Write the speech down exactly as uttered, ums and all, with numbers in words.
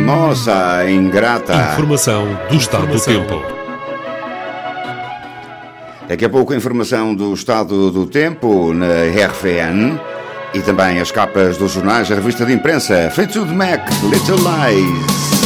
Moça ingrata. Informação do estado do tempo. Daqui a pouco a informação do estado do tempo na R F N e também as capas dos jornais, a revista de imprensa Fleetwood Mac, Little Lies.